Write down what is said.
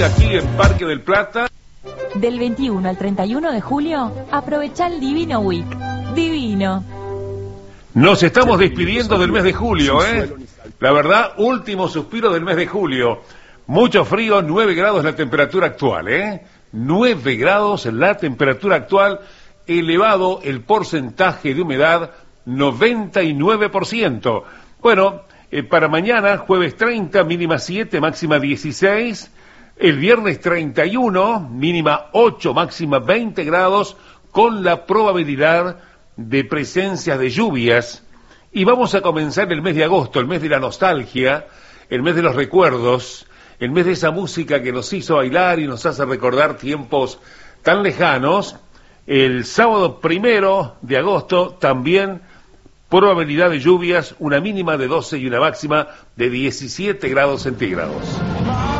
hoy aquí en Parque del Plata. Del 21 al 31 de julio, aprovecha el Divino Week. Divino. Nos estamos despidiendo del mes de julio, ¿eh? La verdad, último suspiro del mes de julio. Mucho frío, 9 grados la temperatura actual, ¿eh? 9 grados la temperatura actual, elevado el porcentaje de humedad, 99%. Bueno, para mañana, jueves 30, mínima 7, máxima 16. El viernes 31, mínima 8, máxima 20 grados, con la probabilidad de presencia de lluvias. Y vamos a comenzar el mes de agosto, el mes de la nostalgia, el mes de los recuerdos, el mes de esa música que nos hizo bailar y nos hace recordar tiempos tan lejanos. El sábado 1 de agosto también probabilidad de lluvias, una mínima de 12 y una máxima de 17 grados centígrados.